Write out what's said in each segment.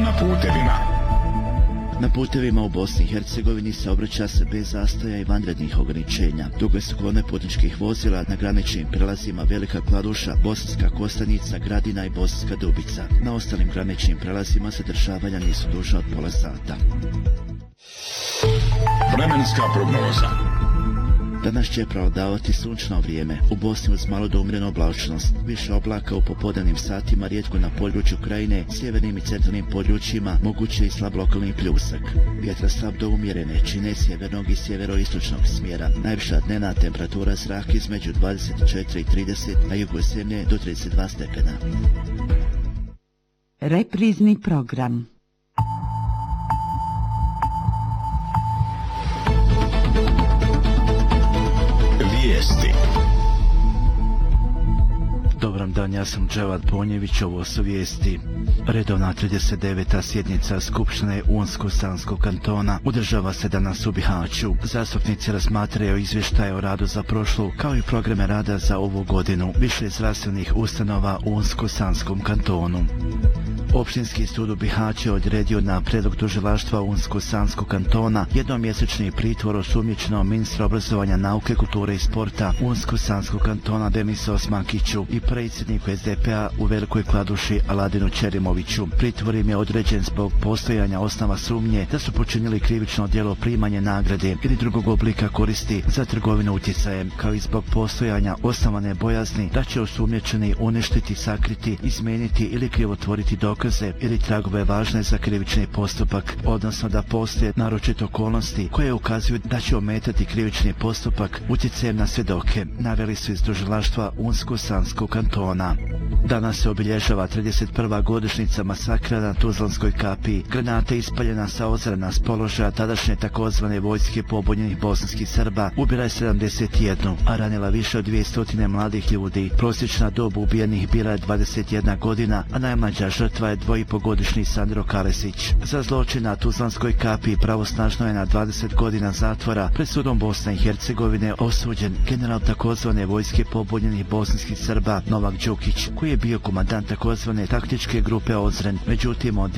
Na putevima. Na putevima u Bosni i Hercegovini saobraća se bez zastoja i vanrednih ograničenja. Duge su kolone putničkih vozila na graničnim prelazima Velika Kladuša, Bosanska Kostanica, Gradina i Bosanska Dubica. Na ostalim graničnim prelazima zadržavanja nisu duža od pola sata. Vremenska prognoza. Danas će prevladavati sunčno vrijeme. U Bosni uz malo do umjerenu oblačnost. Više oblaka u popodnevnim satima, rijetko na području krajine, sjevernim i centralnim područjima, moguće i slab lokalni pljusak. Vjetra slab do umjerene, čine sjevernog i sjeveroistočnog smjera. Najviša dnevna temperatura zraka između 24 i 30, a jugosjeverne do 32 stepena. Reprizni program. Vijesti. Dobar dan, ja sam Dževad Ponjević, ovo su vijesti. Redovna 39. sjednica Skupštine Unsko-Sanskog kantona održava se danas u Bihaću. Zastupnici razmatraju izvještaje o radu za prošlu, kao i programe rada za ovu godinu više zdravstvenih ustanova u Unsko-Sanskom kantonu. Općinski sud u Bihaću je odredio na prijedlog tužilaštva Unsko-Sanskog kantona jednomjesečni pritvor osumnjičenom ministra obrazovanja, nauke, kulture i sporta Unsko-Sanskog kantona Demisu Osmankiću i predsjedniku SDP-a u Velikoj Kladuši Aladinu Čerimoviću. Pritvor im je određen zbog postojanja osnova sumnje da su počinili krivično djelo primanje nagrade ili drugog oblika koristi za trgovinu utjecajem, kao i zbog postojanja osnovane bojazni da će osumnjičeni uništiti, sakriti, izmijeniti ili krivotvoriti dokaze ili tragove važne za krivični postupak, odnosno da postoje naročite okolnosti koje ukazuju da će ometati krivični postupak utjecajem na svjedoke, naveli su iz tužilaštva Unsko-Sanskog kantona. Danas se obilježava 31. godišnjica masakra na Tuzlanskoj kapiji. Granata ispaljena sa Ozrana s položaja tadašnje takozvane vojske pobunjenih bosanskih Srba ubila je 71, a ranila više od 200 mladih ljudi. Prosječna dob ubijenih bila je 21 godina, a najmlađa žrtva je 2,5-godišnji Sandro Kalesić. Za zločin na Tuzlanskoj kapiji pravosnažno je na 20 godina zatvora pred sudom Bosne i Hercegovine osuđen general takozvane vojske pobunjenih bosanskih Srba Novak Đukić, koji je bio komandant takozvane taktičke grupe Ozren. Međutim, od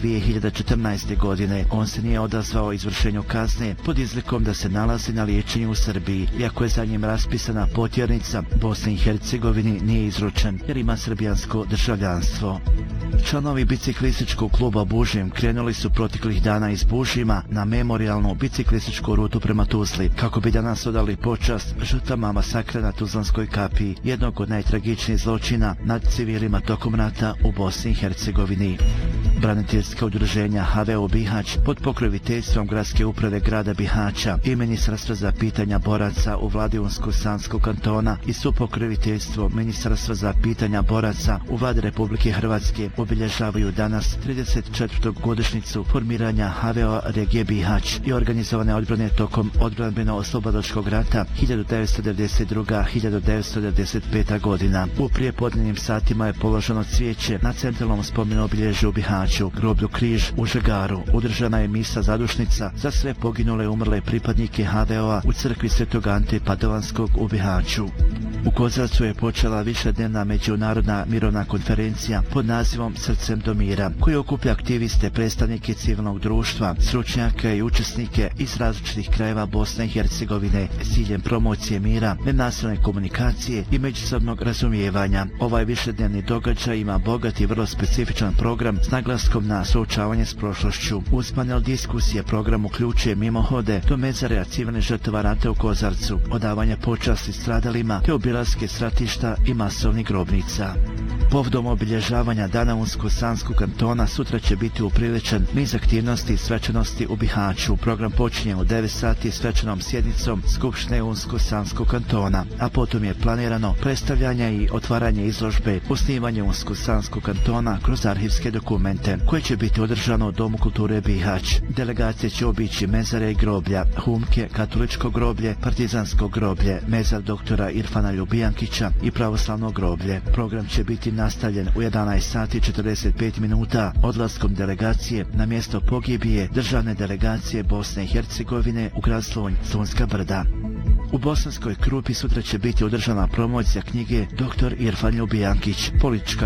2014. godine on se nije odazvao izvršenju kazne pod izlikom da se nalazi na liječenju u Srbiji, iako je za njim raspisana potjernica, Bosni i Hercegovini nije izručen jer ima srbijansko državljanstvo. Članovi biciklističkog kluba Bužim krenuli su proteklih dana iz Bužima na memorijalnu biciklističku rutu prema Tuzli, kako bi danas odali počast žrtvama masakra na Tuzlanskoj kapiji, jednog od najtragičnijih zločina nad civilima tokom rata u Bosni i Hercegovini. Braniteljska udruženja HVO Bihać pod pokroviteljstvom gradske uprave grada Bihaća i Ministarstva za pitanja boraca u vladi Unsko-Sanskog kantona i supokroviteljstvo Ministarstva za pitanja boraca u vladi Republike Hrvatske obilježavaju danas 34. godišnjicu formiranja HVO regije Bihać i organizovane odbrane tokom odbrambeno-oslobodilačkog rata 1992-1995. godina. U prijepodnevnim satima je položeno cvijeće na centralnom spomenu obilježju u Bihaću, groblju Križ u Žegaru. Održana je misa zadušnica za sve poginule i umrle pripadnike HVO-a u crkvi Svetog Ante Padovanskog u Bihaću. U Kozarcu je počela višednevna međunarodna mirovna konferencija pod nazivom Srcem do mira, koji okuplja aktiviste, predstavnike civilnog društva, stručnjake i učesnike iz različitih krajeva Bosne i Hercegovine s ciljem promocije mira, nenasilne komunikacije i međusobnog razumijevanja. Ovaj višednevni događaj ima bogat i vrlo specifičan program s naglaskom na suočavanje s prošlošću. Uz panel diskusije program uključuje mimohode do mezarja civilnih žrtava rata u Kozarcu, odavanje počasti stradalima te obilaske stratišta i masovnih grobnica. Povodom obilježavanja Dana Unsko-Sanskog kantona sutra će biti upriličen niz aktivnosti i svečanosti u Bihaću. Program počinje u 9 sati svečanom sjednicom Skupštine Unsko-Sanskog kantona, a potom je planirano predstavljanje i otvaranje izložbe Osnivanje Unsko-Sanskog kantona kroz arhivske dokumente, koje će biti održano u Domu kulture Bihać. Delegacije će obići mezare i groblja, humke, katoličko groblje, partizansko groblje, mezar doktora Irfana Ljubijankića i pravoslavno groblje. Program će biti nastavljen u 11 sati 45 minuta odlaskom delegacije na mjesto pogibije državne delegacije Bosne i Hercegovine u grad Slunj, Slunjska brda. U Bosanskoj Krupi sutra će biti održana promocija knjige Dr. Irfan Ljubijankić, politička